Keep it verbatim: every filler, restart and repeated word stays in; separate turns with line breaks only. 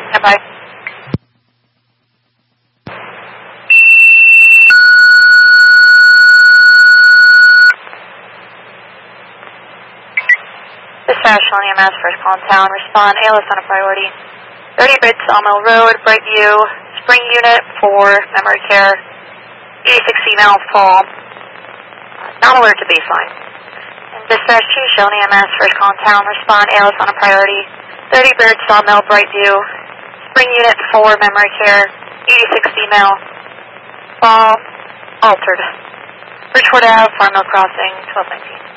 Bye-bye. Dispatch on E M S, first call in town. Respond, A L S on a priority. thirty Bridge, Sawmill Road, Brightview, Spring Unit for memory care. eighty-six female fall. Not alert to baseline. And dispatch two, shown E M S, first call in town. Respond, A L S on a priority. thirty Bridge, Sawmill, Brightview, Spring Unit for memory care. eighty-six female fall altered. Bridgeport Ave, Farm Mill Crossing, twelve nineteen.